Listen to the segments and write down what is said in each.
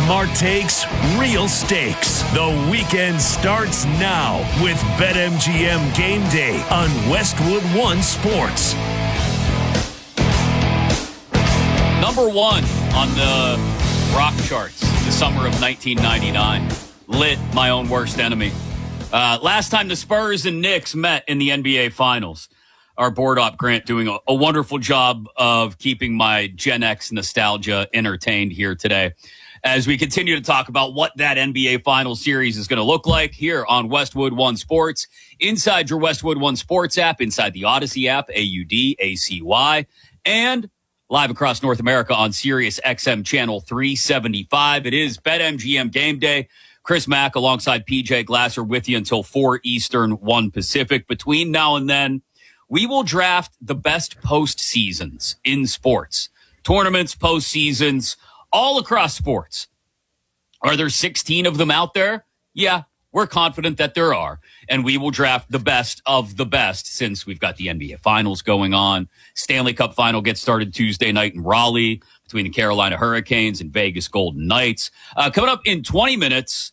Smart takes, real stakes. The weekend starts now with BetMGM Game Day on Westwood One Sports. Number one on the rock charts, the summer of 1999. Lit, my own worst enemy. Last time the Spurs and Knicks met in the NBA Finals. Our board op, Grant, doing a wonderful job of keeping my Gen X nostalgia entertained here today as we continue to talk about what that NBA Finals series is going to look like here on Westwood One Sports, inside your Westwood One Sports app, inside the Odyssey app, AUDACY, and live across North America on Sirius XM Channel 375. It is BetMGM Game Day. Chris Mack alongside PJ Glasser with you until 4 Eastern, 1 Pacific. Between now and then, we will draft the best postseasons in sports. Tournaments, postseasons, all across sports. Are there 16 of them out there? Yeah, we're confident that there are. And we will draft the best of the best since we've got the NBA Finals going on. Stanley Cup Final gets started Tuesday night in Raleigh between the Carolina Hurricanes and Vegas Golden Knights. Coming up in 20 minutes,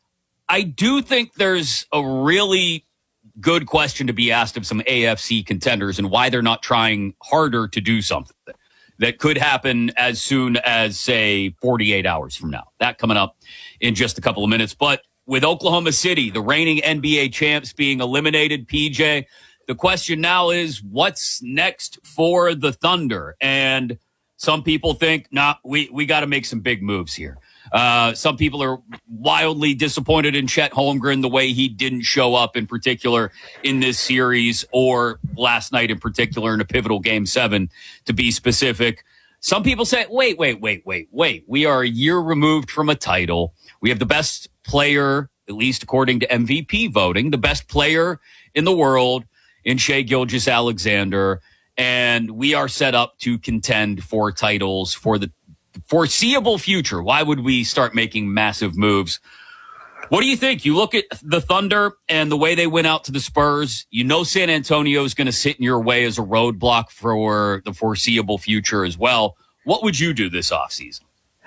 I do think there's a really good question to be asked of some AFC contenders and why they're not trying harder to do something that could happen as soon as, say, 48 hours from now. That coming up in just a couple of minutes. But with Oklahoma City, the reigning NBA champs, being eliminated, PJ, the question now is what's next for the Thunder? And some people think, we got to make some big moves here. Some people are wildly disappointed in Chet Holmgren, the way he didn't show up in particular in this series or last night in particular in a pivotal Game 7, to be specific. Some people say, wait. We are a year removed from a title. We have the best player, at least according to MVP voting, the best player in the world in Shai Gilgeous-Alexander. And we are set up to contend for titles for the foreseeable future. Why would we start making massive moves? What do you think? You look at the Thunder and the way they went out to the Spurs. You know San Antonio is going to sit in your way as a roadblock for the foreseeable future as well. What would you do this offseason?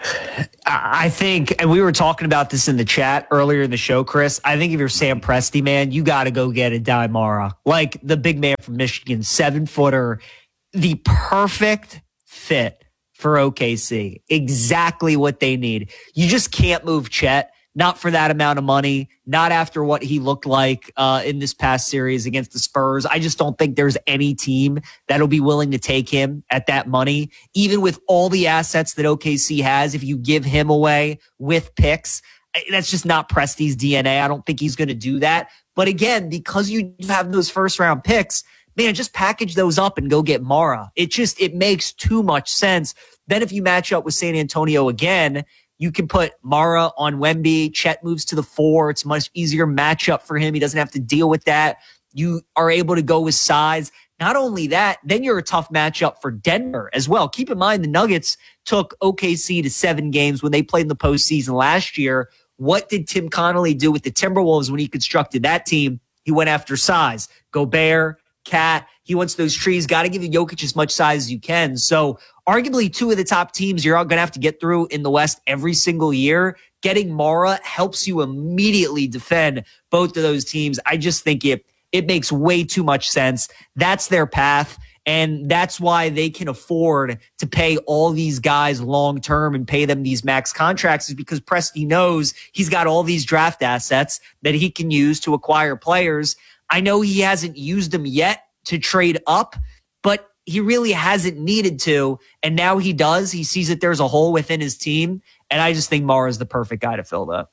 I think, and we were talking about this in the chat earlier in the show, Chris, I think if you're Sam Presti, man, you got to go get a Daimara. Like the big man from Michigan, 7-footer, the perfect fit for OKC. Exactly what they need. You just can't move Chet, not for that amount of money, not after what he looked like in this past series against the Spurs. I just don't think there's any team that'll be willing to take him at that money. Even with all the assets that OKC has, if you give him away with picks, that's just not Presti's DNA. I don't think he's going to do that. But again, because you have those first round picks, man, just package those up and go get Mara. It makes too much sense. Then if you match up with San Antonio again, you can put Mara on Wemby. Chet moves to the 4. It's a much easier matchup for him. He doesn't have to deal with that. You are able to go with size. Not only that, then you're a tough matchup for Denver as well. Keep in mind the Nuggets took OKC to 7 games when they played in the postseason last year. What did Tim Connolly do with the Timberwolves when he constructed that team? He went after size. Gobert, Cat, he wants those trees. Got to give Jokic as much size as you can. So arguably 2 of the top teams you're going to have to get through in the West every single year. Getting Mara helps you immediately defend both of those teams. I just think it makes way too much sense. That's their path. And that's why they can afford to pay all these guys long term and pay them these max contracts, is because Presti knows he's got all these draft assets that he can use to acquire players. I know he hasn't used them yet to trade up, but he really hasn't needed to. And now he does. He sees that there's a hole within his team. And I just think Mara is the perfect guy to fill that.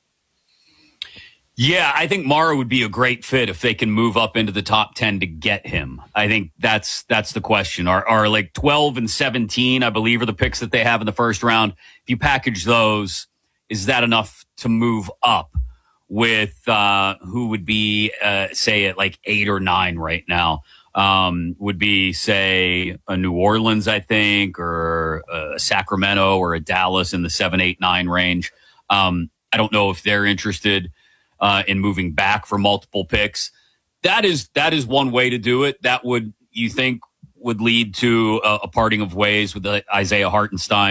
Yeah, I think Mara would be a great fit if they can move up into the top 10 to get him. I think that's the question. Are like 12 and 17, I believe, are the picks that they have in the first round. If you package those, is that enough to move up with who would be, say, at like 8 or 9 right now? Would be, say, a New Orleans, I think, or a Sacramento or a Dallas in the 7, 8, 9 range. I don't know if they're interested in moving back for multiple picks. That is one way to do it. That would, you think, would lead to a parting of ways with Isaiah Hartenstein,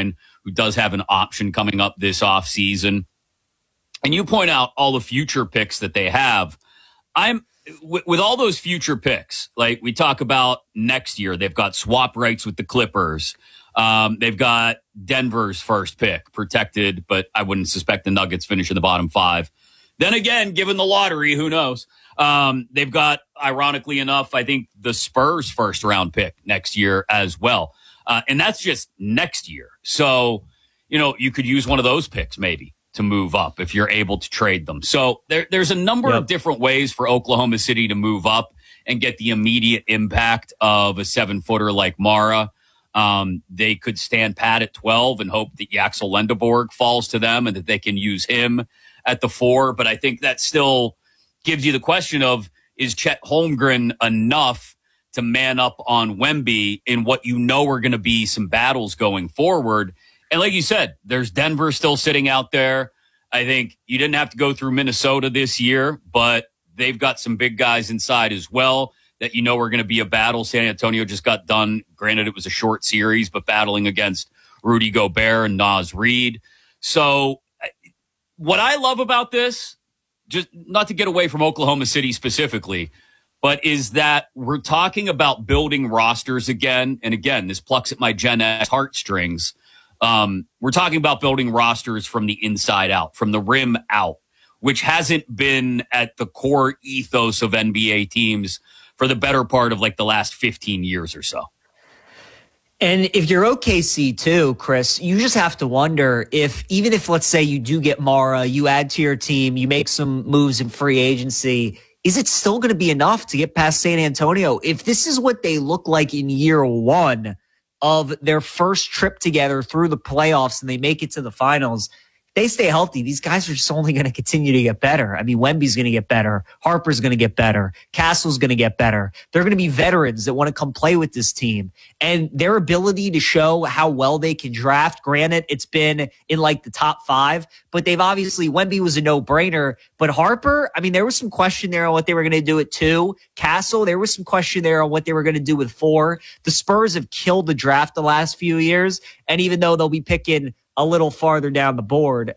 who does have an option coming up this offseason. And you point out all the future picks that they have. With all those future picks, like we talk about next year, they've got swap rights with the Clippers. They've got Denver's first pick protected, but I wouldn't suspect the Nuggets finish in the bottom 5. Then again, given the lottery, who knows? They've got, ironically enough, I think the Spurs first round pick next year as well. And that's just next year. So, you could use one of those picks maybe to move up if you're able to trade them. So there's a number of different ways for Oklahoma City to move up and get the immediate impact of a 7-footer like Mara. They could stand pat at 12 and hope that Yaxel Lendeborg falls to them and that they can use him at the 4. But I think that still gives you the question of, is Chet Holmgren enough to man up on Wemby in what are going to be some battles going forward? And like you said, there's Denver still sitting out there. I think you didn't have to go through Minnesota this year, but they've got some big guys inside as well that are going to be a battle. San Antonio just got done. Granted, it was a short series, but battling against Rudy Gobert and Naz Reid. So what I love about this, just not to get away from Oklahoma City specifically, but is that we're talking about building rosters again. And again, this plucks at my Gen X heartstrings. We're talking about building rosters from the inside out, from the rim out, which hasn't been at the core ethos of NBA teams for the better part of like the last 15 years or so. And if you're OKC too, Chris, you just have to wonder even if let's say you do get Mara, you add to your team, you make some moves in free agency, is it still going to be enough to get past San Antonio? If this is what they look like in year 1 of their first trip together through the playoffs and they make it to the finals, they stay healthy, these guys are just only going to continue to get better. I mean, Wemby's going to get better. Harper's going to get better. Castle's going to get better. They're going to be veterans that want to come play with this team. And their ability to show how well they can draft, granted, it's been in like the top 5, but Wemby was a no-brainer. But Harper, I mean, there was some question there on what they were going to do at 2. Castle, there was some question there on what they were going to do with 4. The Spurs have killed the draft the last few years. And even though they'll be picking a little farther down the board,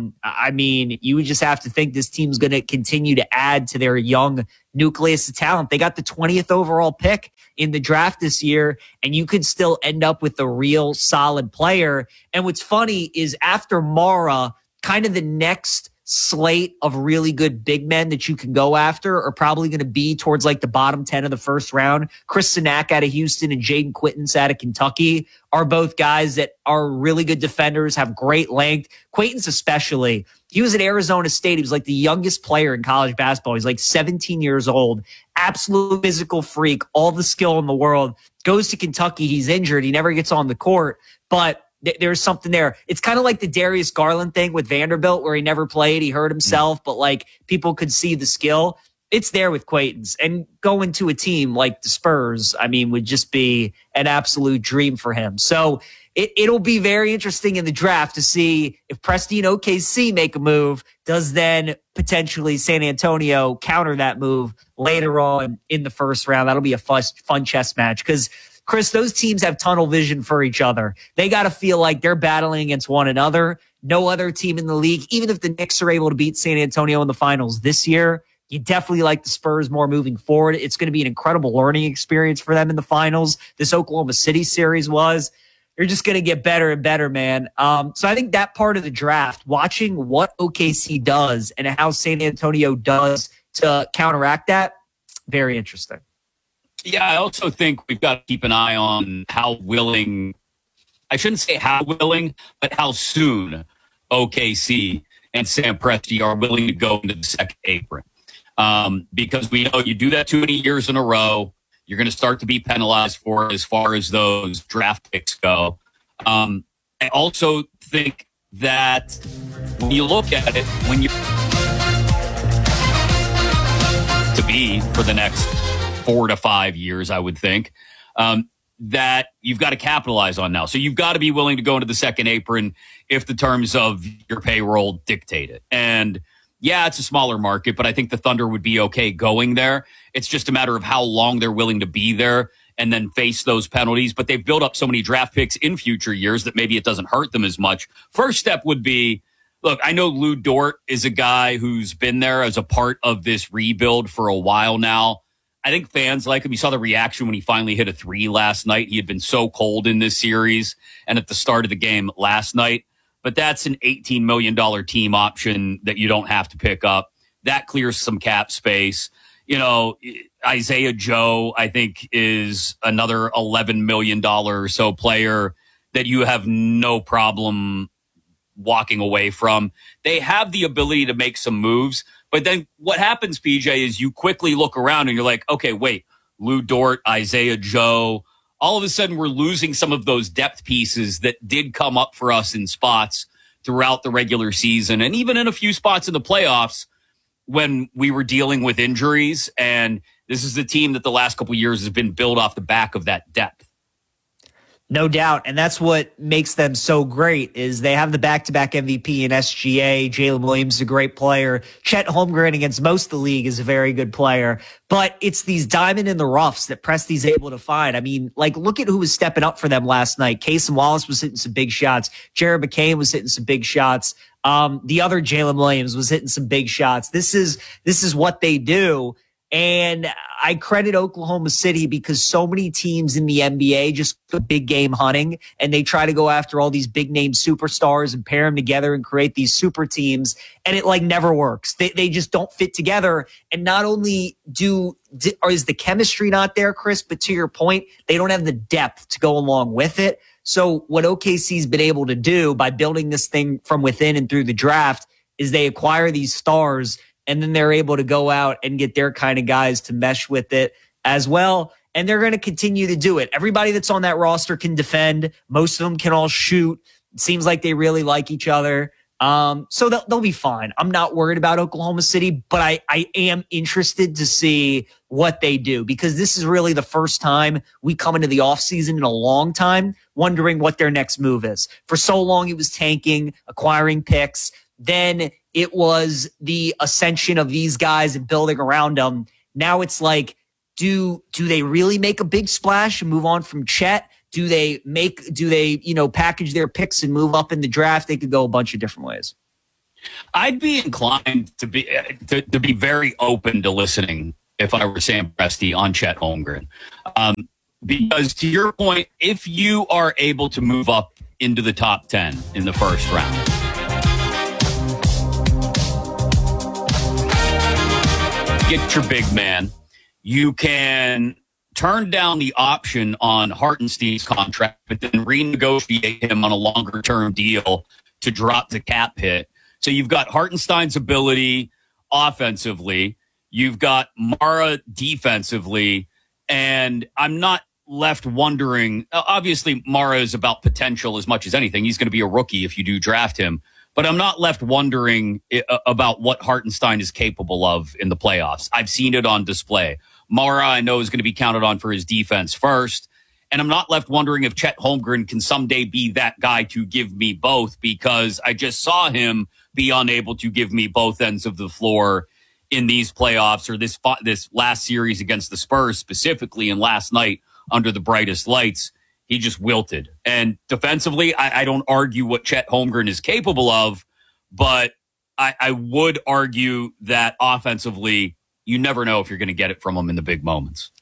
I mean, you would just have to think this team's going to continue to add to their young nucleus of talent. They got the 20th overall pick in the draft this year, and you could still end up with a real solid player. And what's funny is after Mara, kind of the next slate of really good big men that you can go after are probably going to be towards like the bottom 10 of the first round. Chris Sinak out of Houston and Jaden Quaintance out of Kentucky are both guys that are really good defenders, have great length. Quaintance especially. He was at Arizona State. He was like the youngest player in college basketball. He's like 17 years old, absolute physical freak, all the skill in the world. Goes to Kentucky. He's injured. He never gets on the court, but there's something there. It's kind of like the Darius Garland thing with Vanderbilt where he never played. He hurt himself, but like people could see the skill. It's there with Quaintance. And going to a team like the Spurs, I mean, would just be an absolute dream for him. So it'll be very interesting in the draft to see if Presti and OKC make a move. Does then potentially San Antonio counter that move later on in the first round? That'll be a fun chess match because Chris, those teams have tunnel vision for each other. They got to feel like they're battling against one another. No other team in the league, even if the Knicks are able to beat San Antonio in the finals this year, you definitely like the Spurs more moving forward. It's going to be an incredible learning experience for them in the finals. This Oklahoma City series was. You're just going to get better and better, man. So I think that part of the draft, watching what OKC does and how San Antonio does to counteract that, very interesting. Yeah, I also think we've got to keep an eye on how willing, I shouldn't say how willing, but how soon OKC and Sam Presti are willing to go into the second apron. Because we know you do that too many years in a row, you're going to start to be penalized for it as far as those draft picks go. I also think that when you look at it, when you're to be for the next 4 to 5 years, I would think, that you've got to capitalize on now. So you've got to be willing to go into the second apron if the terms of your payroll dictate it. And yeah, it's a smaller market, but I think the Thunder would be okay going there. It's just a matter of how long they're willing to be there and then face those penalties. But they've built up so many draft picks in future years that maybe it doesn't hurt them as much. First step would be, look, I know Lou Dort is a guy who's been there as a part of this rebuild for a while now. I think fans like him. You saw the reaction when he finally hit a 3 last night. He had been so cold in this series and at the start of the game last night. But that's an $18 million team option that you don't have to pick up. That clears some cap space. You know, Isaiah Joe, I think, is another $11 million or so player that you have no problem walking away from. They have the ability to make some moves. But then what happens, PJ, is you quickly look around and you're like, okay, wait, Lou Dort, Isaiah Joe. All of a sudden, we're losing some of those depth pieces that did come up for us in spots throughout the regular season and even in a few spots in the playoffs when we were dealing with injuries. And this is the team that the last couple of years has been built off the back of that depth. No doubt. And that's what makes them so great is they have the back-to-back MVP in SGA. Jalen Williams is a great player. Chet Holmgren against most of the league is a very good player. But it's these diamond in the roughs that Presti's able to find. I mean, like, look at who was stepping up for them last night. Cason Wallace was hitting some big shots. Jared McCain was hitting some big shots. The other Jalen Williams was hitting some big shots. This is what they do. And I credit Oklahoma City because so many teams in the NBA just go big game hunting and they try to go after all these big name superstars and pair them together and create these super teams. And it like never works. They just don't fit together. And not only is the chemistry not there, Chris, but to your point, they don't have the depth to go along with it. So what OKC's been able to do by building this thing from within and through the draft is they acquire these stars and then they're able to go out and get their kind of guys to mesh with it as well. And they're going to continue to do it. Everybody that's on that roster can defend. Most of them can all shoot. It seems like they really like each other. So they'll be fine. I'm not worried about Oklahoma City, but I am interested to see what they do because this is really the first time we come into the offseason in a long time wondering what their next move is. For so long, it was tanking, acquiring picks. Then it was the ascension of these guys and building around them. Now it's like, do they really make a big splash and move on from Chet? Do they package their picks and move up in the draft? They could go a bunch of different ways. I'd be inclined to be very open to listening if I were Sam Presti on Chet Holmgren. Because to your point, if you are able to move up into the top 10 in the first round, get your big man, you can turn down the option on Hartenstein's contract, but then renegotiate him on a longer-term deal to drop the cap hit. So you've got Hartenstein's ability offensively. You've got Mara defensively. And I'm not left wondering. Obviously, Mara is about potential as much as anything. He's going to be a rookie if you do draft him. But I'm not left wondering about what Hartenstein is capable of in the playoffs. I've seen it on display. Mara, I know, is going to be counted on for his defense first. And I'm not left wondering if Chet Holmgren can someday be that guy to give me both, because I just saw him be unable to give me both ends of the floor in these playoffs, or this last series against the Spurs specifically, and last night under the brightest lights. He just wilted. And defensively, I don't argue what Chet Holmgren is capable of, but I would argue that offensively, you never know if you're going to get it from him in the big moments.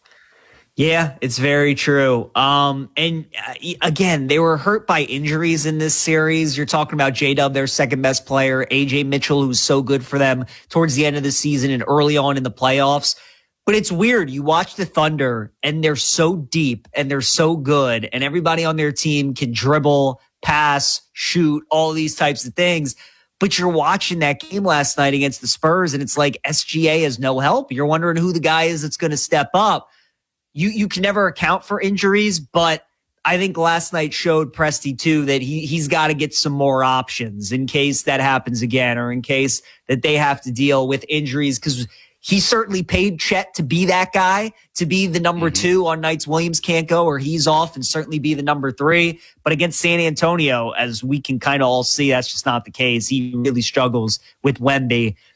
Yeah, it's very true. And again, they were hurt by injuries in this series. You're talking about J-Dub, their second best player, AJ Mitchell, who's so good for them towards the end of the season and early on in the playoffs. But it's weird. You watch the Thunder and they're so deep and they're so good, and everybody on their team can dribble, pass, shoot, all these types of things. But you're watching that game last night against the Spurs and it's like SGA has no help. You're wondering who the guy is that's going to step up. You can never account for injuries, but I think last night showed Presti too that he's got to get some more options in case that happens again, or in case that they have to deal with injuries, because he certainly paid Chet to be that guy, to be the number two on nights Williams can't go or he's off, and certainly be the number three. But against San Antonio, as we can kind of all see, that's just not the case. He really struggles with Wemby.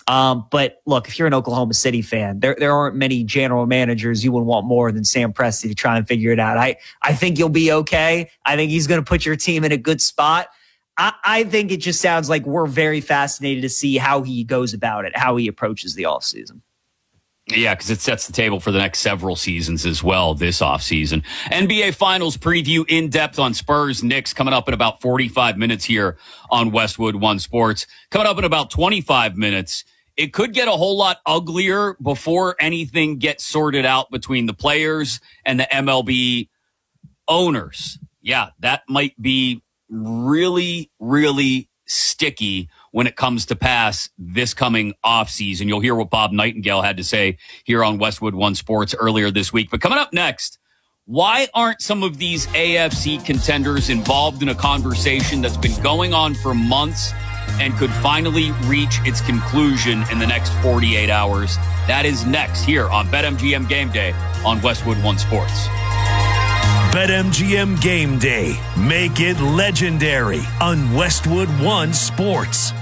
But look, if you're an Oklahoma City fan, there aren't many general managers you would want more than Sam Presti to try and figure it out. I think you'll be okay. I think he's going to put your team in a good spot. I think it just sounds like we're very fascinated to see how he goes about it, how he approaches the offseason. Yeah, because it sets the table for the next several seasons as well this offseason. NBA Finals preview in depth on Spurs Knicks coming up in about 45 minutes here on Westwood One Sports. Coming up in about 25 minutes. It could get a whole lot uglier before anything gets sorted out between the players and the MLB owners. Yeah, that might be really, really sticky when it comes to pass this coming offseason. You'll hear what Bob Nightingale had to say here on Westwood One Sports earlier this week. But coming up next, why aren't some of these AFC contenders involved in a conversation that's been going on for months and could finally reach its conclusion in the next 48 hours? That is next here on BetMGM Game Day on Westwood One Sports. BetMGM Game Day. Make it legendary on Westwood One Sports.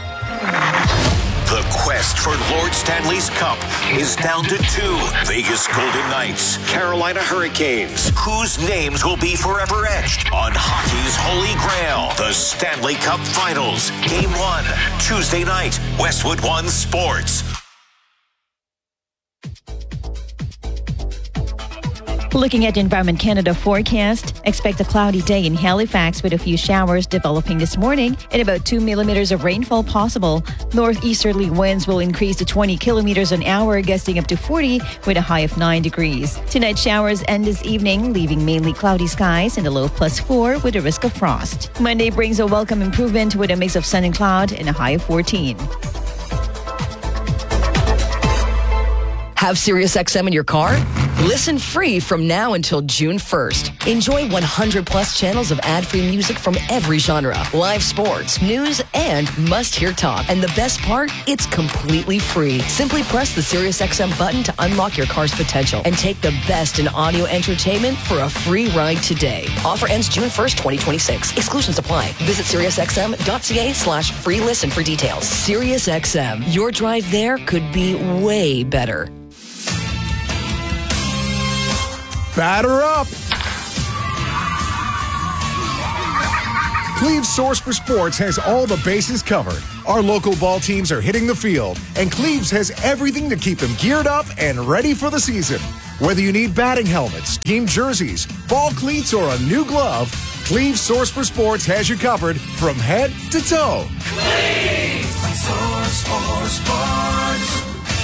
The quest for Lord Stanley's Cup is down to 2. Vegas Golden Knights, Carolina Hurricanes. Whose names will be forever etched on hockey's holy grail? The Stanley Cup Finals. Game 1, Tuesday night, Westwood One Sports. Looking at the Environment Canada forecast, expect a cloudy day in Halifax with a few showers developing this morning and about 2 millimeters of rainfall possible. Northeasterly winds will increase to 20 kilometers an hour, gusting up to 40 with a high of 9 degrees. Tonight, showers end this evening, leaving mainly cloudy skies and a low of +4 with a risk of frost. Monday brings a welcome improvement with a mix of sun and cloud and a high of 14. Have SiriusXM in your car? Listen free from now until June 1st. Enjoy 100 plus channels of ad-free music from every genre, live sports, news, and must-hear talk. And the best part? It's completely free. Simply press the SiriusXM button to unlock your car's potential and take the best in audio entertainment for a free ride today. Offer ends June 1st, 2026. Exclusions apply. Visit SiriusXM.ca/free listen for details. SiriusXM. Your drive there could be way better. Batter up! Cleve's Source for Sports has all the bases covered. Our local ball teams are hitting the field, and Cleve's has everything to keep them geared up and ready for the season. Whether you need batting helmets, team jerseys, ball cleats, or a new glove, Cleve's Source for Sports has you covered from head to toe. Cleve's Source for Sports.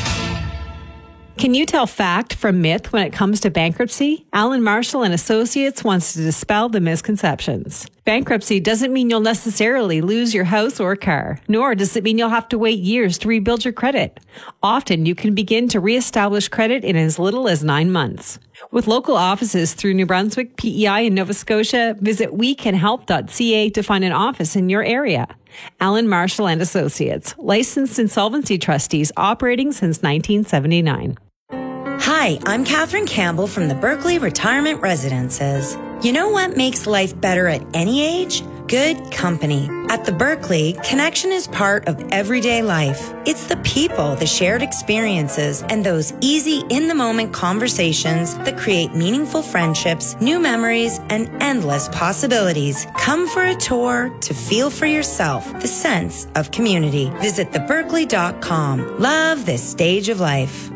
Can you tell fact from myth when it comes to bankruptcy? Alan Marshall and Associates wants to dispel the misconceptions. Bankruptcy doesn't mean you'll necessarily lose your house or car, nor does it mean you'll have to wait years to rebuild your credit. Often you can begin to reestablish credit in as little as 9 months. With local offices through New Brunswick, PEI, and Nova Scotia, visit wecanhelp.ca to find an office in your area. Alan Marshall and Associates, licensed insolvency trustees operating since 1979. Hi, I'm Catherine Campbell from the Berkeley Retirement Residences. You know what makes life better at any age? Good company. At the Berkeley, connection is part of everyday life. It's the people, the shared experiences, and those easy, in-the-moment conversations that create meaningful friendships, new memories, and endless possibilities. Come for a tour to feel for yourself the sense of community. Visit theberkeley.com. Love this stage of life.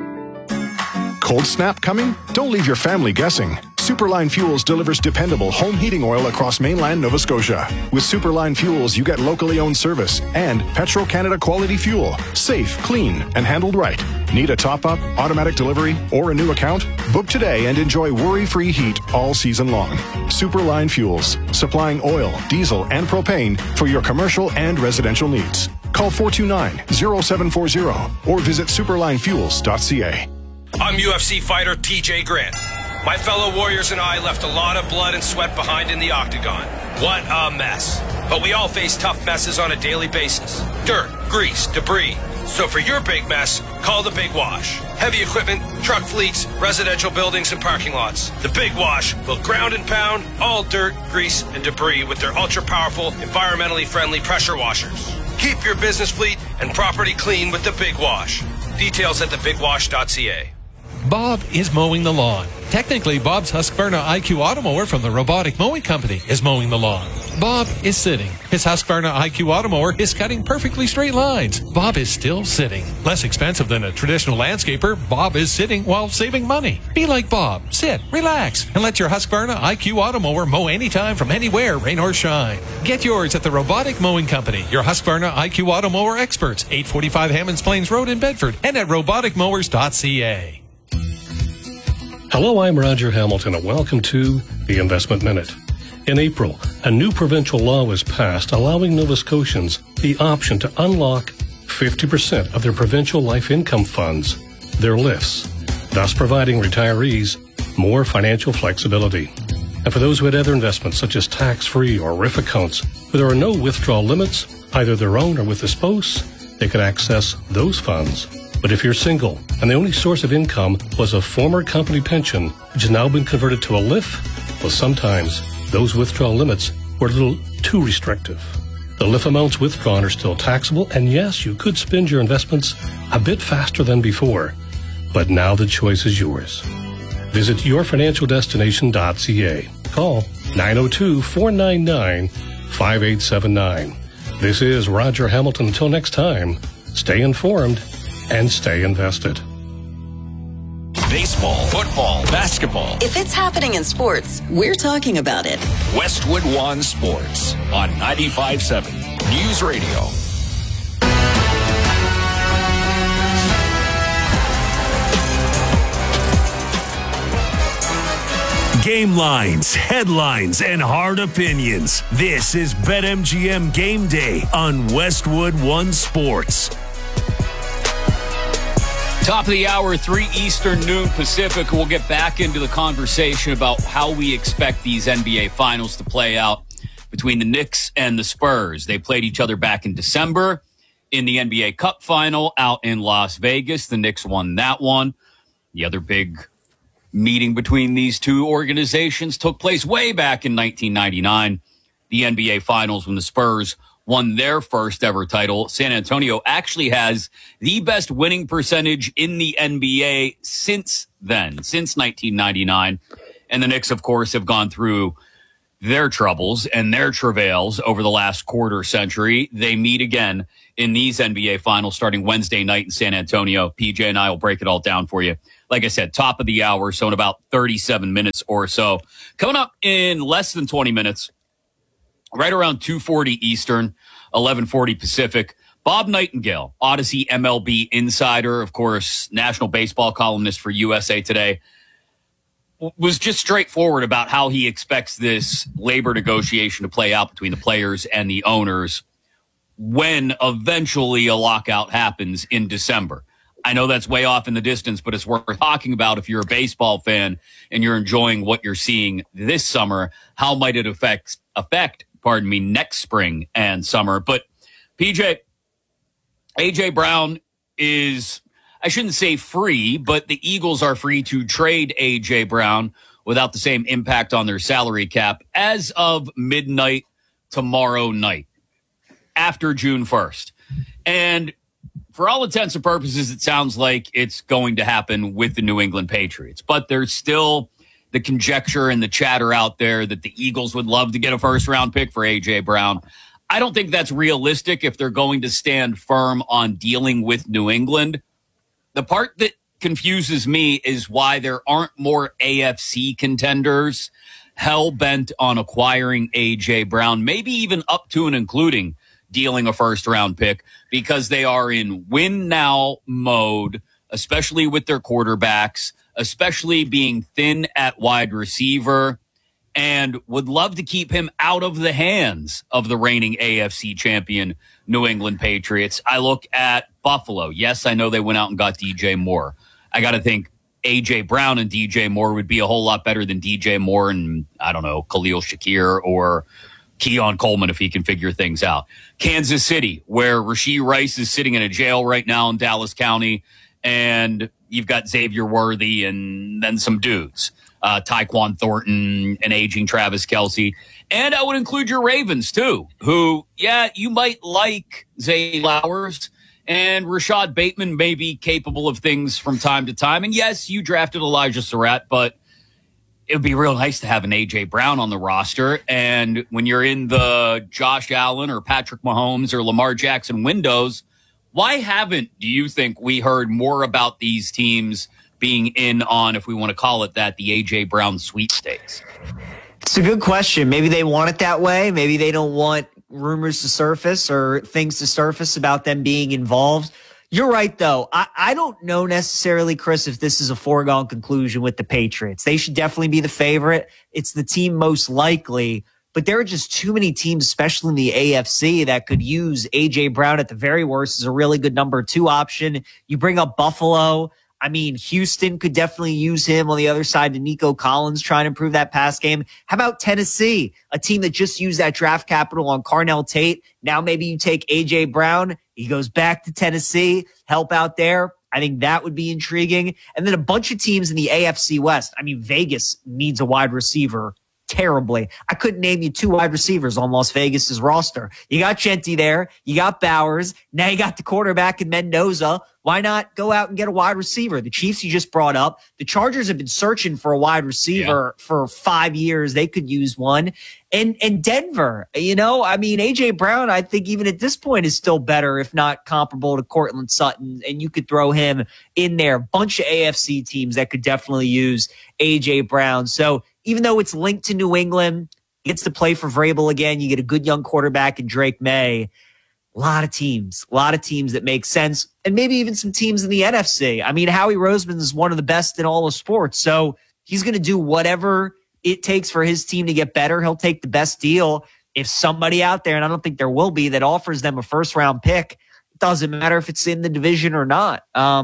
Cold snap coming? Don't leave your family guessing. Superline Fuels delivers dependable home heating oil across mainland Nova Scotia. With Superline Fuels, you get locally owned service and Petro-Canada quality fuel. Safe, clean, and handled right. Need a top-up, automatic delivery, or a new account? Book today and enjoy worry-free heat all season long. Superline Fuels, supplying oil, diesel, and propane for your commercial and residential needs. Call 429-0740 or visit superlinefuels.ca. I'm UFC fighter TJ Grant. My fellow warriors and I left a lot of blood and sweat behind in the octagon. What a mess. But we all face tough messes on a daily basis. Dirt, grease, debris. So for your big mess, call the Big Wash. Heavy equipment, truck fleets, residential buildings, and parking lots. The Big Wash will ground and pound all dirt, grease, and debris with their ultra-powerful, environmentally friendly pressure washers. Keep your business fleet and property clean with the Big Wash. Details at thebigwash.ca. Bob is mowing the lawn. Technically, Bob's Husqvarna IQ Automower from the Robotic Mowing Company is mowing the lawn. Bob is sitting. His Husqvarna IQ Automower is cutting perfectly straight lines. Bob is still sitting. Less expensive than a traditional landscaper, Bob is sitting while saving money. Be like Bob. Sit, relax, and let your Husqvarna IQ Automower mow anytime from anywhere, rain or shine. Get yours at the Robotic Mowing Company, your Husqvarna IQ Automower experts, 845 Hammonds Plains Road in Bedford, and at roboticmowers.ca. Hello, I'm Roger Hamilton, and welcome to the Investment Minute. In April, a new provincial law was passed allowing Nova Scotians the option to unlock 50% of their provincial life income funds, their LIFs, thus providing retirees more financial flexibility. And for those who had other investments such as tax-free or RIF accounts, where there are no withdrawal limits, either their own or with a spouse, they could access those funds. But if you're single and the only source of income was a former company pension, which has now been converted to a LIF, well, sometimes those withdrawal limits were a little too restrictive. The LIF amounts withdrawn are still taxable, and yes, you could spend your investments a bit faster than before, but now the choice is yours. Visit yourfinancialdestination.ca. Call 902-499-5879. This is Roger Hamilton. Until next time, stay informed and stay invested. Baseball, football, basketball. If it's happening in sports, we're talking about it. Westwood One Sports on 95.7 News Radio. Game lines, headlines, and hard opinions. This is BetMGM Game Day on Westwood One Sports. Top of the hour, 3 Eastern, noon Pacific. We'll get back into the conversation about how we expect these NBA Finals to play out between the Knicks and the Spurs. They played each other back in December in the NBA Cup Final out in Las Vegas. The Knicks won that one. The other big meeting between these two organizations took place way back in 1999. The NBA Finals when the Spurs won their first ever title. San Antonio actually has the best winning percentage in the NBA since then, since 1999. And the Knicks, of course, have gone through their troubles and their travails over the last quarter century. They meet again in these NBA Finals starting Wednesday night in San Antonio. PJ and I will break it all down for you. Like I said, top of the hour, so in about 37 minutes or so. Coming up in less than 20 minutes, right around 2:40 Eastern, 11:40 Pacific, Bob Nightingale, Odyssey MLB insider, of course, national baseball columnist for USA Today, was just straightforward about how he expects this labor negotiation to play out between the players and the owners when eventually a lockout happens in December. I know that's way off in the distance, but it's worth talking about if you're a baseball fan and you're enjoying what you're seeing this summer. How might it affect next spring and summer? But PJ, A.J. Brown is, I shouldn't say free, but the Eagles are free to trade A.J. Brown without the same impact on their salary cap as of midnight tomorrow night, after June 1st. And for all intents and purposes, it sounds like it's going to happen with the New England Patriots. But there's still the conjecture and the chatter out there that the Eagles would love to get a first-round pick for A.J. Brown. I don't think that's realistic if they're going to stand firm on dealing with New England. The part that confuses me is why there aren't more AFC contenders hell-bent on acquiring A.J. Brown, maybe even up to and including dealing a first-round pick, because they are in win-now mode, especially with their quarterbacks, especially being thin at wide receiver, and would love to keep him out of the hands of the reigning AFC champion New England Patriots. I look at Buffalo. Yes, I know they went out and got DJ Moore. I got to think A.J. Brown and DJ Moore would be a whole lot better than DJ Moore and, I don't know, Khalil Shakir or Keon Coleman if he can figure things out. Kansas City, where Rashee Rice is sitting in a jail right now in Dallas County, and you've got Xavier Worthy and then some dudes. Tyquan Thornton, an aging Travis Kelce. And I would include your Ravens, too, who, yeah, you might like Zay Flowers, and Rashad Bateman may be capable of things from time to time. And yes, you drafted Elijah Surratt, but it would be real nice to have an A.J. Brown on the roster. And when you're in the Josh Allen or Patrick Mahomes or Lamar Jackson windows, why haven't, do you think, we heard more about these teams being in on, if we want to call it that, the A.J. Brown sweepstakes? It's a good question. Maybe they want it that way. Maybe they don't want rumors to surface or things to surface about them being involved. You're right, though. I don't know necessarily, Chris, if this is a foregone conclusion with the Patriots. They should definitely be the favorite. It's the team most likely, but there are just too many teams, especially in the AFC, that could use A.J. Brown at the very worst as a really good number 2 option. You bring up Buffalo. I mean, Houston could definitely use him on the other side to Nico Collins trying to improve that pass game. How about Tennessee, a team that just used that draft capital on Carnell Tate? Now maybe you take A.J. Brown. He goes back to Tennessee, help out there. I think that would be intriguing. And then a bunch of teams in the AFC West. I mean, Vegas needs a wide receiver terribly. I couldn't name you 2 wide receivers on Las Vegas's roster. You got Gentry there. You got Bowers. Now you got the quarterback in Mendoza. Why not go out and get a wide receiver? The Chiefs you just brought up. The Chargers have been searching for a wide receiver for 5 years. They could use one. And Denver, I mean, A.J. Brown, I think even at this point is still better, if not comparable to Cortland Sutton. And you could throw him in there. Bunch of AFC teams that could definitely use A.J. Brown. So even though it's linked to New England, he gets to play for Vrabel again. You get a good young quarterback in Drake May. A lot of teams that make sense, and maybe even some teams in the NFC. I mean, Howie Roseman is one of the best in all of sports, so he's going to do whatever it takes for his team to get better. He'll take the best deal. If somebody out there, and I don't think there will be, that offers them a first-round pick, it doesn't matter if it's in the division or not.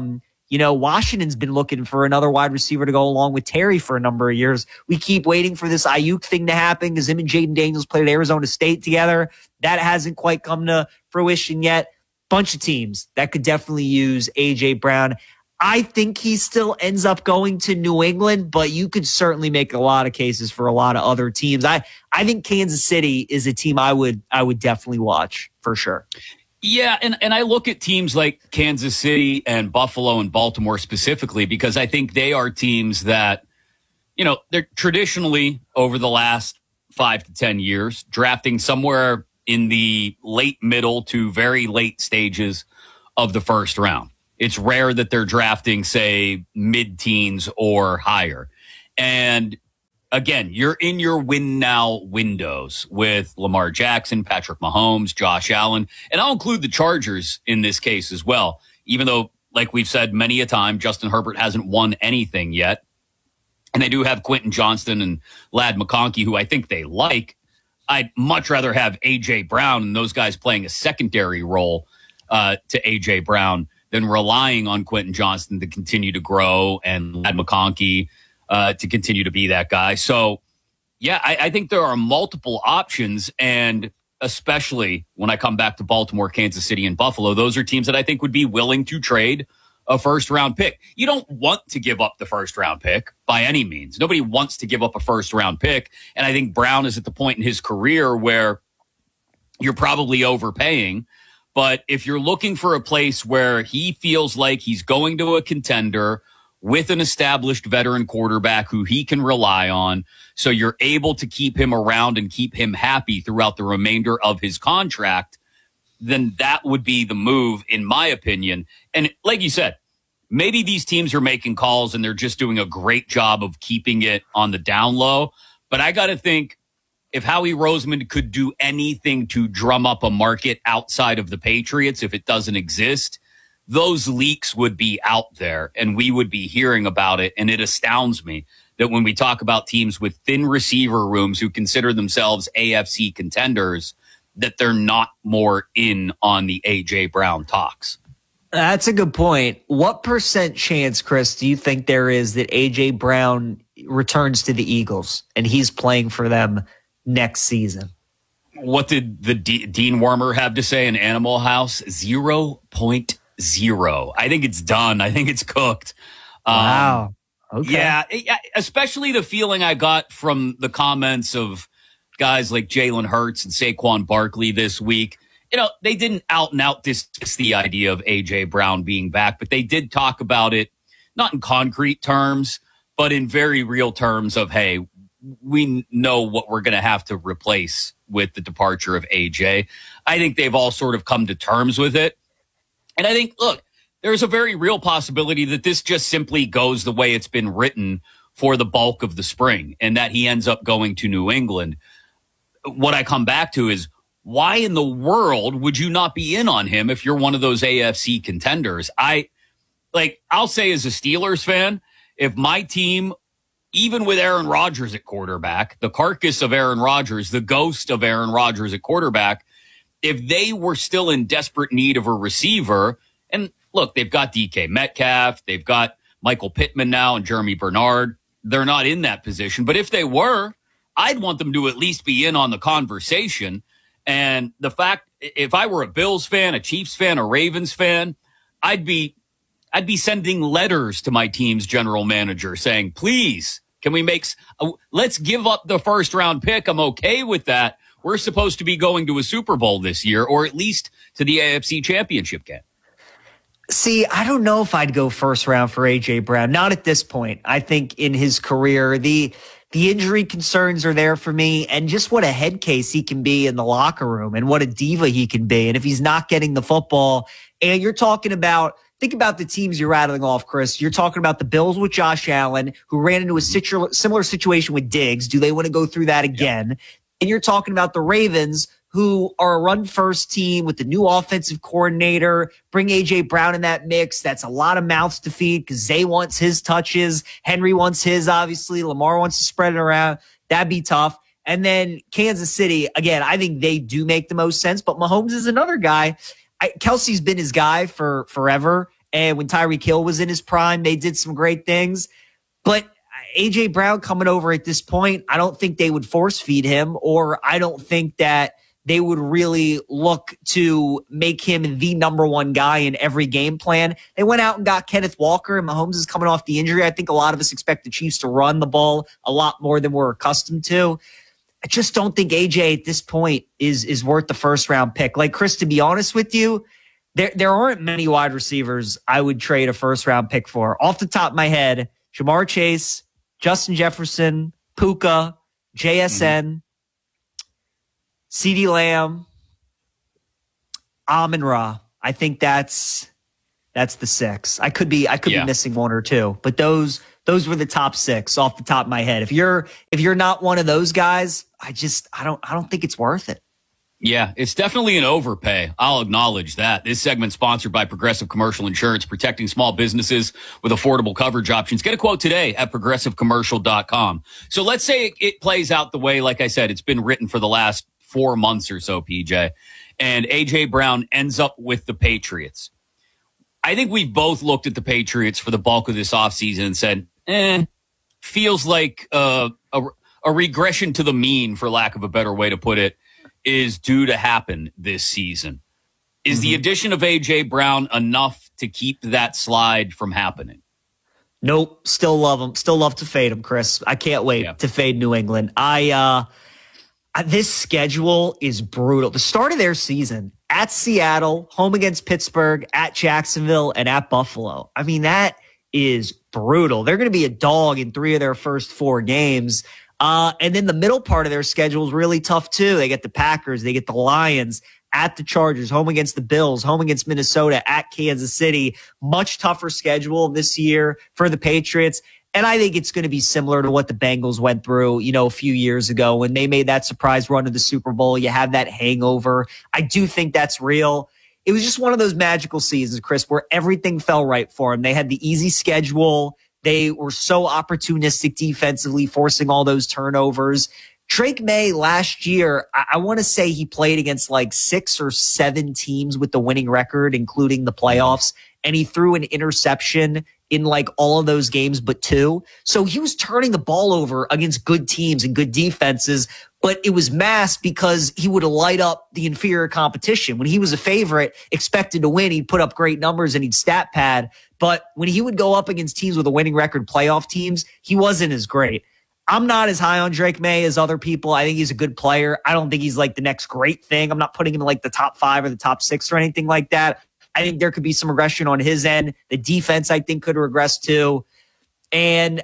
Washington's been looking for another wide receiver to go along with Terry for a number of years. We keep waiting for this Ayuk thing to happen because him and Jaden Daniels played at Arizona State together. That hasn't quite come to fruition yet. Bunch of teams that could definitely use A.J. Brown. I think he still ends up going to New England, but you could certainly make a lot of cases for a lot of other teams. I think Kansas City is a team I would definitely watch for sure. Yeah, and I look at teams like Kansas City and Buffalo and Baltimore specifically because I think they are teams that, they're traditionally over the last 5 to 10 years drafting somewhere in the late middle to very late stages of the first round. It's rare that they're drafting, say, mid-teens or higher. And again, you're in your win now windows with Lamar Jackson, Patrick Mahomes, Josh Allen, and I'll include the Chargers in this case as well, even though, like we've said many a time, Justin Herbert hasn't won anything yet. And they do have Quentin Johnston and Ladd McConkey, who I think they like. I'd much rather have A.J. Brown and those guys playing a secondary role to A.J. Brown than relying on Quentin Johnston to continue to grow and Ladd McConkey to continue to be that guy. So, yeah, I think there are multiple options, and especially when I come back to Baltimore, Kansas City, and Buffalo, those are teams that I think would be willing to trade a first-round pick. You don't want to give up the first-round pick by any means. Nobody wants to give up a first-round pick, and I think Brown is at the point in his career where you're probably overpaying. But if you're looking for a place where he feels like he's going to a contender with an established veteran quarterback who he can rely on, so you're able to keep him around and keep him happy throughout the remainder of his contract, then that would be the move, in my opinion. And like you said, maybe these teams are making calls and they're just doing a great job of keeping it on the down low. But I got to think, if Howie Roseman could do anything to drum up a market outside of the Patriots, if it doesn't exist, those leaks would be out there and we would be hearing about it. And it astounds me that when we talk about teams with thin receiver rooms who consider themselves AFC contenders, that they're not more in on the A.J. Brown talks. That's a good point. What % chance, Chris, do you think there is that A.J. Brown returns to the Eagles and he's playing for them next season? What did the Dean Wormer have to say in Animal House? 0.0. I think it's done. I think it's cooked. Wow. Okay. Yeah, especially the feeling I got from the comments of guys like Jalen Hurts and Saquon Barkley this week, they didn't out and out dismiss the idea of A.J. Brown being back, but they did talk about it, not in concrete terms, but in very real terms of, hey, we know what we're going to have to replace with the departure of A.J. I think they've all sort of come to terms with it. And I think, look, there's a very real possibility that this just simply goes the way it's been written for the bulk of the spring and that he ends up going to New England. What I come back to is, why in the world would you not be in on him if you're one of those AFC contenders? I'll say as a Steelers fan, if my team, even with Aaron Rodgers at quarterback, the carcass of Aaron Rodgers, the ghost of Aaron Rodgers at quarterback, if they were still in desperate need of a receiver, and look, they've got DK Metcalf, they've got Michael Pittman now and Jeremy Bernard. They're not in that position. But if they were, I'd want them to at least be in on the conversation. And the fact, if I were a Bills fan, a Chiefs fan, a Ravens fan, I'd be sending letters to my team's general manager saying, please, can we let's give up the first round pick. I'm okay with that. We're supposed to be going to a Super Bowl this year, or at least to the AFC Championship game. See, I don't know if I'd go first round for A.J. Brown. Not at this point. I think in his career, the injury concerns are there for me, and just what a head case he can be in the locker room and what a diva he can be. And if he's not getting the football, and you're talking about, think about the teams you're rattling off, Chris. You're talking about the Bills with Josh Allen, who ran into a similar situation with Diggs. Do they want to go through that again? Yep. And you're talking about the Ravens, who are a run-first team with the new offensive coordinator. Bring A.J. Brown in that mix. That's a lot of mouths to feed because Zay wants his touches. Henry wants his, obviously. Lamar wants to spread it around. That'd be tough. And then Kansas City, again, I think they do make the most sense, but Mahomes is another guy. Kelsey's been his guy for forever, and when Tyreek Hill was in his prime, they did some great things. But A.J. Brown coming over at this point, I don't think they would force feed him, or I don't think that they would really look to make him the number one guy in every game plan. They went out and got Kenneth Walker, and Mahomes is coming off the injury. I think a lot of us expect the Chiefs to run the ball a lot more than we're accustomed to. I just don't think AJ at this point is worth the first round pick. Like, Chris, to be honest with you, there aren't many wide receivers I would trade a first round pick for. Off the top of my head, Jamar Chase, Justin Jefferson, Puka, JSN, CeeDee Lamb, Amon-Ra. I think that's the six. I could be missing one or two, but those were the top six off the top of my head. If you're not one of those guys, I don't think it's worth it. Yeah, it's definitely an overpay. I'll acknowledge that. This segment sponsored by Progressive Commercial Insurance, protecting small businesses with affordable coverage options. Get a quote today at progressivecommercial.com. So let's say it plays out the way, like I said, it's been written for the last 4 months or so, PJ, and A.J. Brown ends up with the Patriots. I think we've both looked at the Patriots for the bulk of this offseason and said, feels like a regression to the mean, for lack of a better way to put it, is due to happen this season. Is the addition of A.J. Brown enough to keep that slide from happening? Nope. Still love him. Still love to fade him, Chris. I can't wait to fade New England. This schedule is brutal. The start of their season, at Seattle, home against Pittsburgh, at Jacksonville, and at Buffalo. I mean, that is brutal. They're going to be a dog in 3 of their first 4 games. And then the middle part of their schedule is really tough too. They get the Packers, they get the Lions, at the Chargers, home against the Bills, home against Minnesota, at Kansas City. Much tougher schedule this year for the Patriots. And I think it's going to be similar to what the Bengals went through, a few years ago when they made that surprise run to the Super Bowl. You have that hangover. I do think that's real. It was just one of those magical seasons, Chris, where everything fell right for them. They had the easy schedule. They were so opportunistic defensively, forcing all those turnovers. Drake May last year, I want to say he played against like 6 or 7 teams with the winning record, including the playoffs, and he threw an interception in like all of those games but 2. So he was turning the ball over against good teams and good defenses, but it was masked because he would light up the inferior competition. When he was a favorite, expected to win, he'd put up great numbers and he'd stat pad. But when he would go up against teams with a winning record, playoff teams, he wasn't as great. I'm not as high on Drake May as other people. I think he's a good player. I don't think he's like the next great thing. I'm not putting him in like the top 5 or the top 6 or anything like that. I think there could be some regression on his end. The defense, I think, could regress too. And,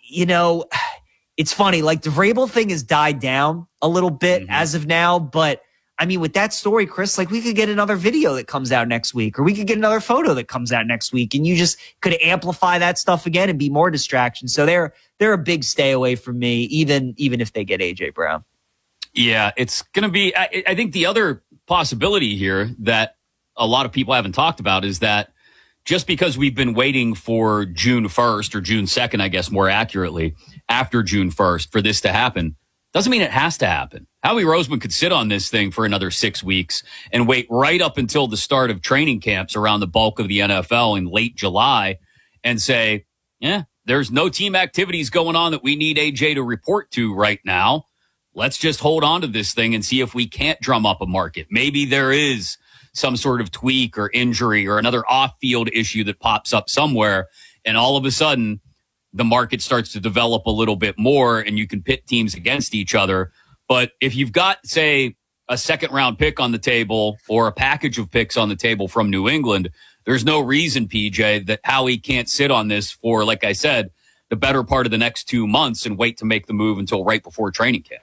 it's funny. Like the Vrabel thing has died down a little bit as of now. But, I mean, with that story, Chris, like we could get another video that comes out next week, or we could get another photo that comes out next week, and you just could amplify that stuff again and be more distraction. So they're a big stay away from me, even if they get A.J. Brown. Yeah, it's going to be – I think the other possibility here that a lot of people haven't talked about is that just because we've been waiting for June 1st or June 2nd, I guess more accurately, after June 1st for this to happen, doesn't mean it has to happen. Howie Roseman could sit on this thing for another 6 weeks and wait right up until the start of training camps around the bulk of the NFL in late July and say, yeah, there's no team activities going on that we need AJ to report to right now. Let's just hold on to this thing and see if we can't drum up a market. Maybe there is some sort of tweak or injury or another off-field issue that pops up somewhere, and all of a sudden the market starts to develop a little bit more and you can pit teams against each other. But if you've got, say, a second-round pick on the table or a package of picks on the table from New England, there's no reason, PJ, that Howie can't sit on this for, like I said, the better part of the next 2 months and wait to make the move until right before training camp.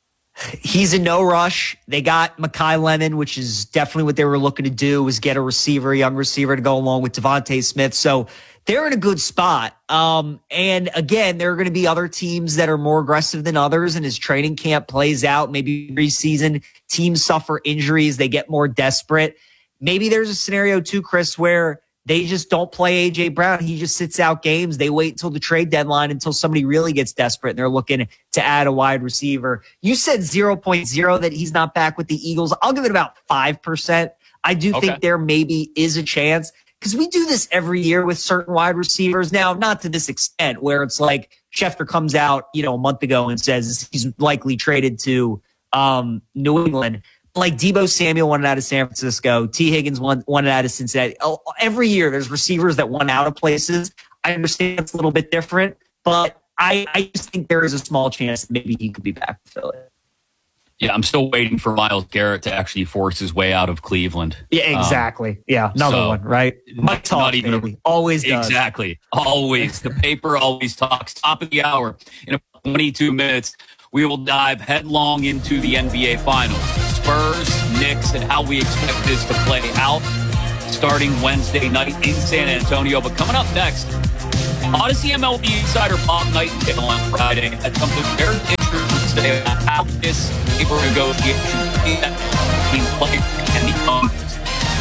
He's in no rush. They got Mekhi Lemon, which is definitely what they were looking to do, was get a young receiver to go along with Devontae Smith. So they're in a good spot. And again, there are going to be other teams that are more aggressive than others. And as training camp plays out, maybe preseason, teams suffer injuries, they get more desperate. Maybe there's a scenario too, Chris, where they just don't play A.J. Brown. He just sits out games. They wait until the trade deadline until somebody really gets desperate and they're looking to add a wide receiver. You said 0.0 that he's not back with the Eagles. I'll give it about 5%. I do think there maybe is a chance, because we do this every year with certain wide receivers. Now, not to this extent where it's like Schefter comes out, a month ago and says he's likely traded to New England. Like Deebo Samuel wanted out of San Francisco. T. Higgins wanted out of Cincinnati. Every year there's receivers that want out of places. I understand it's a little bit different, but I just think there is a small chance that maybe he could be back to Philly. Yeah, I'm still waiting for Myles Garrett to actually force his way out of Cleveland. Yeah, exactly. Another one, right? Mike talks, baby. Always does. Exactly. Always. The paper always talks. Top of the hour. In about 22 minutes, we will dive headlong into the NBA Finals. Spurs, Knicks, and how we expect this to play out starting Wednesday night in San Antonio. But coming up next, Odyssey MLB insider Bob Nightingale on Friday had something very interesting about how this labor negotiation between players and the owners.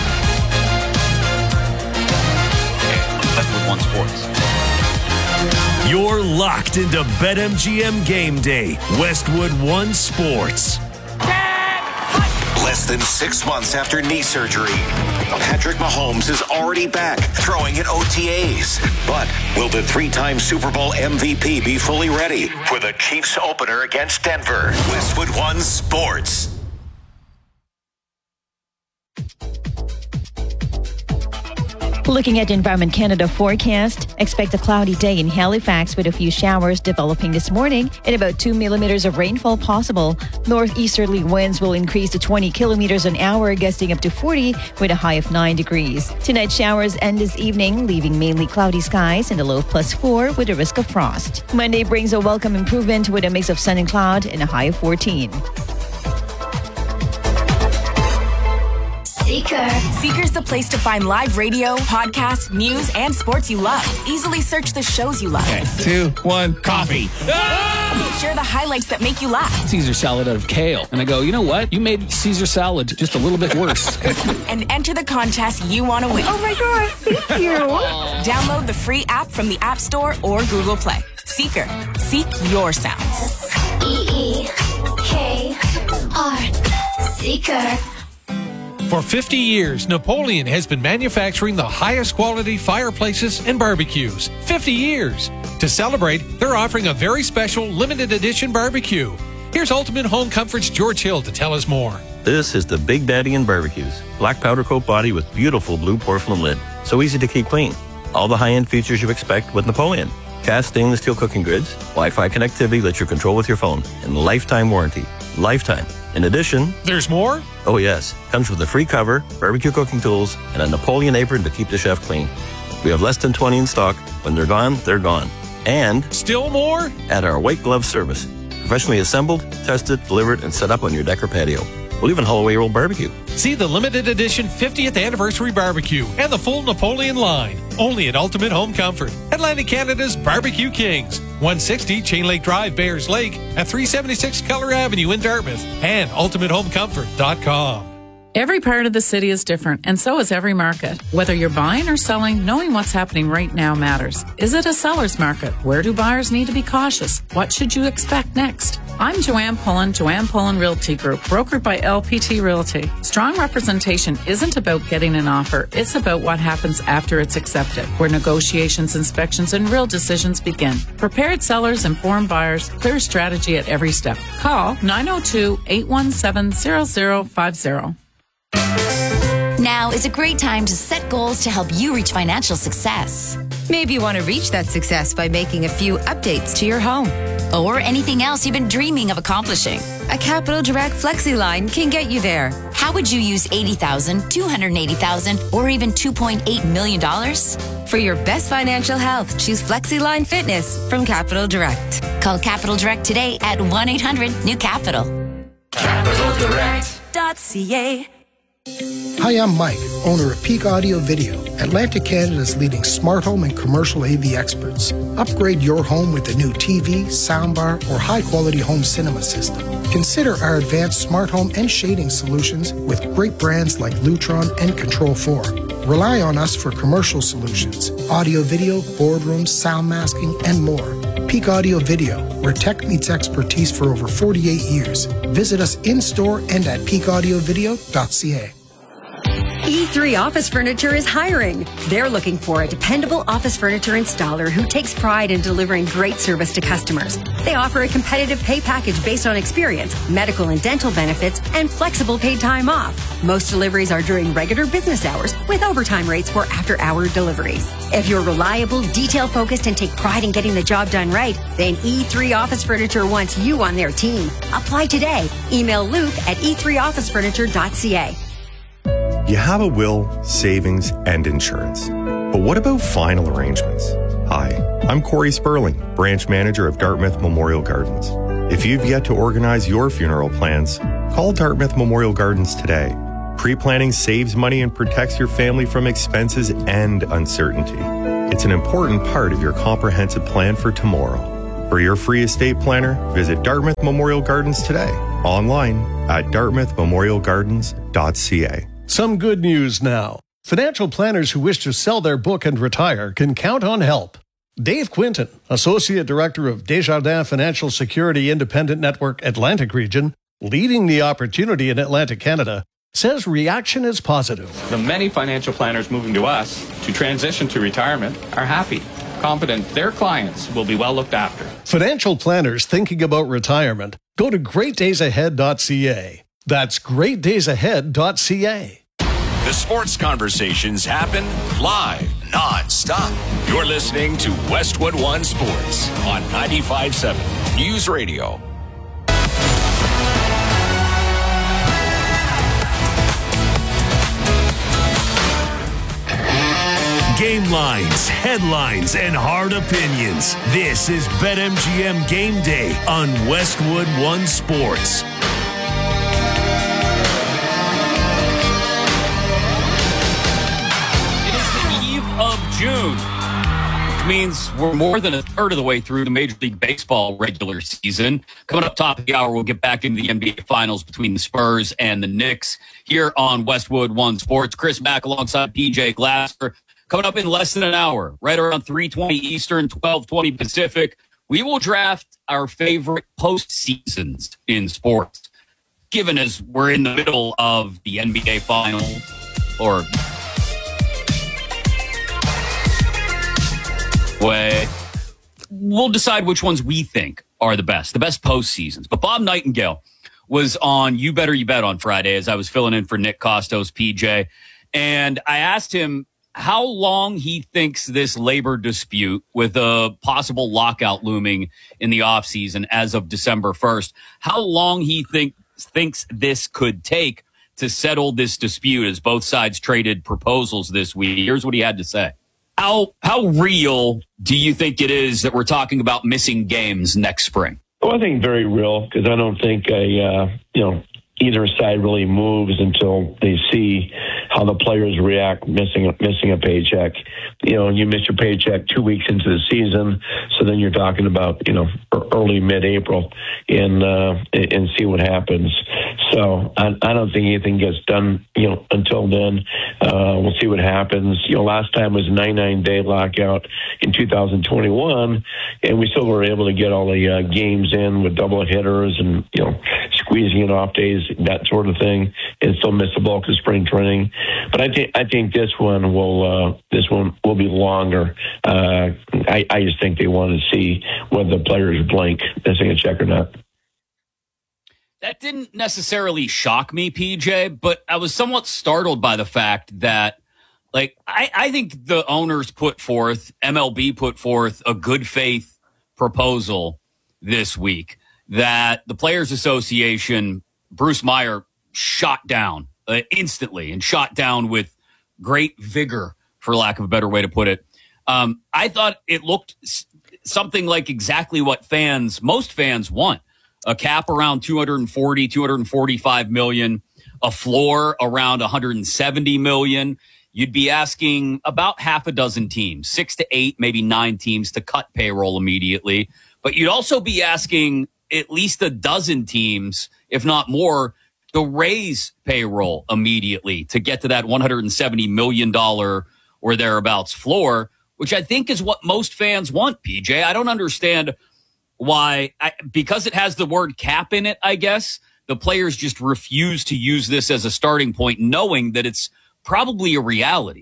Westwood One Sports. You're locked into BetMGM Game Day, Westwood One Sports. Less than 6 months after knee surgery, Patrick Mahomes is already back throwing in OTAs. But will the 3-time Super Bowl MVP be fully ready for the Chiefs opener against Denver? Westwood One Sports. Looking at Environment Canada forecast, expect a cloudy day in Halifax with a few showers developing this morning and about 2 millimeters of rainfall possible. Northeasterly winds will increase to 20 kilometers an hour, gusting up to 40 with a high of 9 degrees. Tonight, showers end this evening, leaving mainly cloudy skies and a low of +4 with a risk of frost. Monday brings a welcome improvement with a mix of sun and cloud and a high of 14. Seeker's the place to find live radio, podcasts, news, and sports you love. Easily search the shows you love. Okay, 2, 1, coffee. Share the highlights that make you laugh. Caesar salad out of kale. And I go, you know what? You made Caesar salad just a little bit worse. And enter the contest you want to win. Oh my God, thank you. Download the free app from the App Store or Google Play. Seeker. Seek your sounds. SEEKR. Seeker. For 50 years, Napoleon has been manufacturing the highest quality fireplaces and barbecues. 50 years. To celebrate, they're offering a very special limited edition barbecue. Here's Ultimate Home Comfort's George Hill to tell us more. This is the Big Daddy in barbecues. Black powder coat body with beautiful blue porcelain lid. So easy to keep clean. All the high-end features you expect with Napoleon. Cast stainless steel cooking grids, Wi-Fi connectivity lets you control with your phone, and lifetime warranty. Lifetime. In addition... There's more? Oh yes. Comes with a free cover, barbecue cooking tools, and a Napoleon apron to keep the chef clean. We have less than 20 in stock. When they're gone, they're gone. And... Still more? At our white glove service. Professionally assembled, tested, delivered, and set up on your deck or patio. We'll even haul away your old barbecue. See the limited edition 50th anniversary barbecue and the full Napoleon line. Only at Ultimate Home Comfort. Atlantic Canada's Barbecue Kings. 160 Chain Lake Drive, Bayers Lake. At 376 Keller Avenue in Dartmouth. And ultimatehomecomfort.com. Every part of the city is different, and so is every market. Whether you're buying or selling, knowing what's happening right now matters. Is it a seller's market? Where do buyers need to be cautious? What should you expect next? I'm Joanne Pullen Realty Group, brokered by LPT Realty. Strong representation isn't about getting an offer. It's about what happens after it's accepted, where negotiations, inspections, and real decisions begin. Prepared sellers, informed buyers, clear strategy at every step. Call 902-817-0050. Now is a great time to set goals to help you reach financial success. Maybe you want to reach that success by making a few updates to your home. Or anything else you've been dreaming of accomplishing. A Capital Direct Flexi line can get you there. How would you use $80,000, $280,000, or even $2.8 million? For your best financial health, choose Flexi Line Fitness from Capital Direct. Call Capital Direct today at 1-800-NEW-CAPITAL. CapitalDirect.ca. Hi, I'm Mike, owner of Peak Audio Video, Atlantic Canada's leading smart home and commercial AV experts. Upgrade your home with a new TV, soundbar, or high-quality home cinema system. Consider our advanced smart home and shading solutions with great brands like Lutron and Control 4. Rely on us for commercial solutions, audio video, boardrooms, sound masking, and more. Peak Audio Video, where tech meets expertise for over 48 years. Visit us in-store and at peakaudiovideo.ca. E3 Office Furniture is hiring. They're looking for a dependable office furniture installer who takes pride in delivering great service to customers. They offer a competitive pay package based on experience, medical and dental benefits, and flexible paid time off. Most deliveries are during regular business hours with overtime rates for after-hour deliveries. If you're reliable, detail-focused, and take pride in getting the job done right, then E3 Office Furniture wants you on their team. Apply today. Email Luke at e3officefurniture.ca. You have a will, savings, and insurance. But what about final arrangements? Hi, I'm Corey Sperling, branch manager of Dartmouth Memorial Gardens. If you've yet to organize your funeral plans, call Dartmouth Memorial Gardens today. Pre-planning saves money and protects your family from expenses and uncertainty. It's an important part of your comprehensive plan for tomorrow. For your free estate planner, visit Dartmouth Memorial Gardens today. Online at dartmouthmemorialgardens.ca. Some good news now. Financial planners who wish to sell their book and retire can count on help. Dave Quinton, Associate Director of Desjardins Financial Security Independent Network Atlantic Region, leading the opportunity in Atlantic Canada, says reaction is positive. The many financial planners moving to us to transition to retirement are happy, confident their clients will be well looked after. Financial planners thinking about retirement, go to greatdaysahead.ca. That's greatdaysahead.ca. The sports conversations happen live, non-stop. You're listening to Westwood One Sports on 95.7 News Radio. Game lines, headlines, and hard opinions. This is BetMGM Game Day on Westwood One Sports. Of June, which means we're more than a third of the way through the Major League Baseball regular season. Coming up top of the hour, we'll get back into the NBA Finals between the Spurs and the Knicks here on Westwood One Sports. Chris Mack alongside PJ Glasser. Coming up in less than an hour, right around 3:20 Eastern, 12:20 Pacific, we will draft our favorite postseasons in sports. Given as we're in the middle of the NBA Finals, or way, we'll decide which ones we think are the best postseasons. But Bob Nightingale was on You Better You Bet on Friday as I was filling in for Nick Costos, PJ. And I asked him how long he thinks this labor dispute with a possible lockout looming in the offseason as of December 1st, how long he thinks this could take to settle this dispute as both sides traded proposals this week. Here's what he had to say. How real do you think it is that we're talking about missing games next spring? Well, I think very real, because I don't think either side really moves until they see how the players react missing a paycheck. You miss your paycheck 2 weeks into the season, so then you're talking about early mid-April and see what happens. So I don't think anything gets done until then. We'll see what happens. Last time was a 99-day lockout in 2021, and we still were able to get all the games in with double hitters and squeezing in off days, that sort of thing, and still miss the bulk of spring training. But I think this one will be longer. I just think they want to see whether the players blink missing a check or not. That didn't necessarily shock me, PJ, but I was somewhat startled by the fact that, I think the owners MLB put forth a good faith proposal this week that the Players Association, Bruce Meyer, shot down instantly and shot down with great vigor, for lack of a better way to put it. I thought it looked something like exactly what most fans want. A cap around 245 million, a floor around 170 million. You'd be asking about half a dozen teams, 6 to 8, maybe 9 teams to cut payroll immediately. But you'd also be asking at least a dozen teams, if not more, to raise payroll immediately to get to that $170 million or thereabouts floor, which I think is what most fans want, PJ. I don't understand why, because it has the word cap in it, I guess, the players just refuse to use this as a starting point, knowing that it's probably a reality.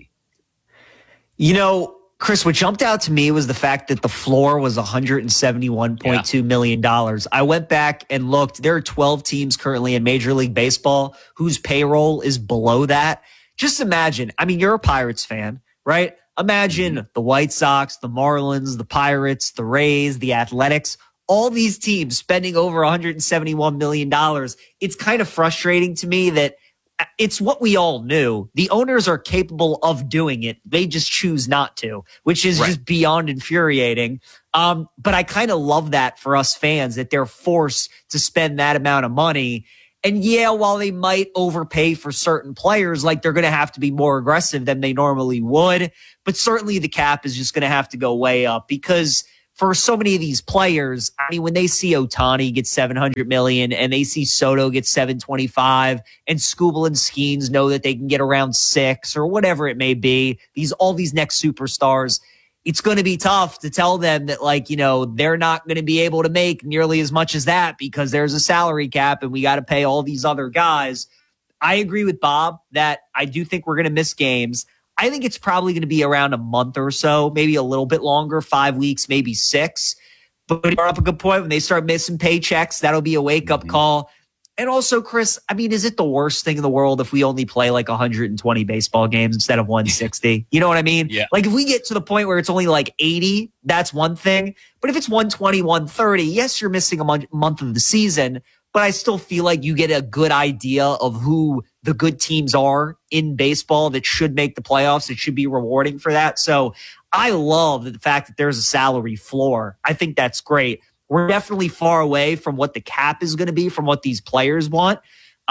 Chris, what jumped out to me was the fact that the floor was $171.2 million. I went back and looked. There are 12 teams currently in Major League Baseball whose payroll is below that. Just imagine. You're a Pirates fan, right? Imagine the White Sox, the Marlins, the Pirates, the Rays, the Athletics, all these teams spending over $171 million. It's kind of frustrating to me that it's what we all knew. The owners are capable of doing it. They just choose not to, which is just beyond infuriating. But I kind of love that for us fans, that they're forced to spend that amount of money. And while they might overpay for certain players, they're going to have to be more aggressive than they normally would. But certainly the cap is just going to have to go way up, because for so many of these players, when they see Ohtani get $700 million and they see Soto get $725 and Skubal and Skeens know that they can get around $6 or whatever it may be, all these next superstars, it's going to be tough to tell them that they're not going to be able to make nearly as much as that because there's a salary cap and we got to pay all these other guys. I agree with Bob that I do think we're going to miss games. I think it's probably going to be around a month or so, maybe a little bit longer, 5 weeks, maybe 6. But you brought up a good point. When they start missing paychecks, that'll be a wake-up call. And also, Chris, is it the worst thing in the world if we only play 120 baseball games instead of 160? You know what I mean? Yeah. If we get to the point where it's only 80, that's one thing. But if it's 120, 130, yes, you're missing a month of the season, but I still feel like you get a good idea of who the good teams are in baseball that should make the playoffs. It should be rewarding for that. So I love the fact that there's a salary floor. I think that's great. We're definitely far away from what the cap is going to be, from what these players want.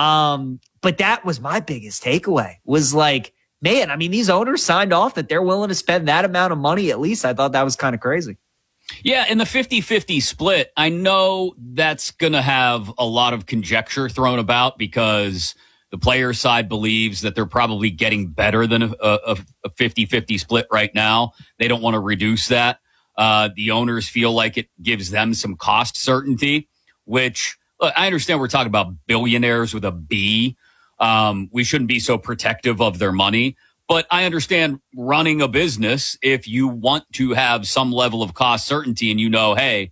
But that was my biggest takeaway, was these owners signed off that they're willing to spend that amount of money at least. I thought that was kind of crazy. Yeah, in the 50-50 split, I know that's going to have a lot of conjecture thrown about because the player side believes that they're probably getting better than a 50-50 split right now. They don't want to reduce that. The owners feel like it gives them some cost certainty, which I understand we're talking about billionaires with a B. We shouldn't be so protective of their money. But I understand running a business, if you want to have some level of cost certainty and hey,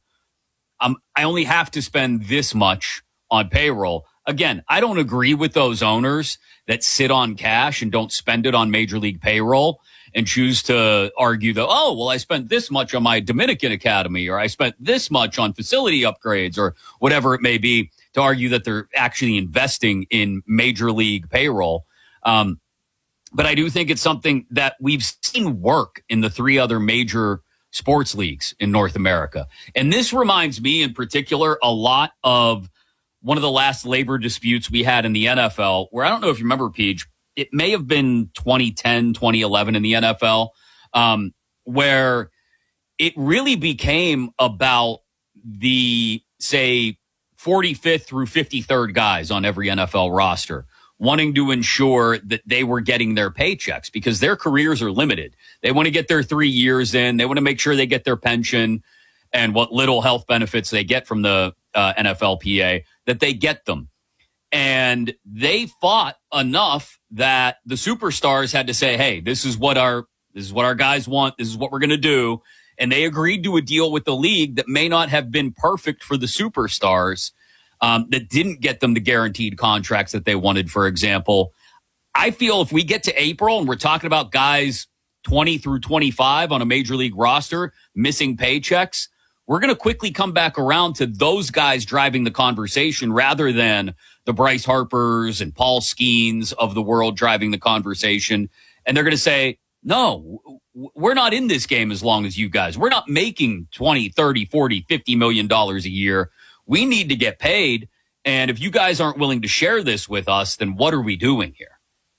I only have to spend this much on payroll. Again, I don't agree with those owners that sit on cash and don't spend it on major league payroll. and choose to argue that, oh, well, I spent this much on my Dominican academy, or I spent this much on facility upgrades, or whatever it may be, to argue that they're actually investing in major league payroll. But I do think it's something that we've seen work in the 3 other major sports leagues in North America. And this reminds me in particular a lot of one of the last labor disputes we had in the NFL, where I don't know if you remember, Peach, it may have been 2010, 2011 in the NFL, where it really became about the, say, 45th through 53rd guys on every NFL roster, wanting to ensure that they were getting their paychecks because their careers are limited. They want to get their 3 years in. They want to make sure they get their pension and what little health benefits they get from the NFLPA, that they get them. And they fought enough that the superstars had to say, hey, this is what our guys want. This is what we're going to do. And they agreed to a deal with the league that may not have been perfect for the superstars, that didn't get them the guaranteed contracts that they wanted, for example. I feel if we get to April and we're talking about guys 20 through 25 on a major league roster missing paychecks, we're going to quickly come back around to those guys driving the conversation rather than the Bryce Harpers and Paul Skeens of the world driving the conversation. And they're going to say, no, we're not in this game as long as you guys. We're not making 20, 30, 40, $50 million a year. We need to get paid. And if you guys aren't willing to share this with us, then what are we doing here?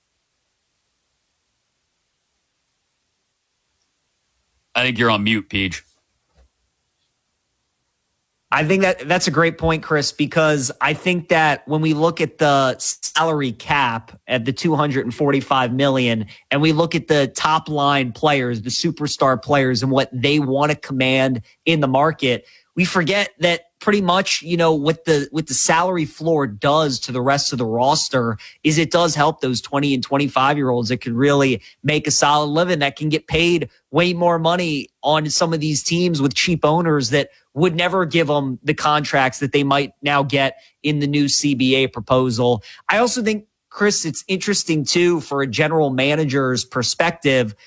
I think you're on mute, Peach. I think that's a great point, Chris, because I think that when we look at the salary cap at the $245 million and we look at the top line players, the superstar players and what they want to command in the market, we forget that pretty much, what the salary floor does to the rest of the roster is it does help those 20 and 25-year-olds that can really make a solid living, that can get paid way more money on some of these teams with cheap owners that would never give them the contracts that they might now get in the new CBA proposal. I also think, Chris, it's interesting too for a general manager's perspective